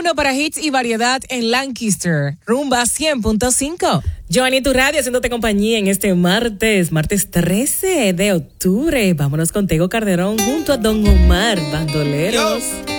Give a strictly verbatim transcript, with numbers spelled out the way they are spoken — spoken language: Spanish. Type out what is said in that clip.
uno para hits y variedad en Lancaster. Rumba cien punto cinco. Giovanni, tu radio, haciéndote compañía en este martes, martes trece de octubre. Vámonos con Tego Calderón junto a Don Omar, Bandoleros. Yo.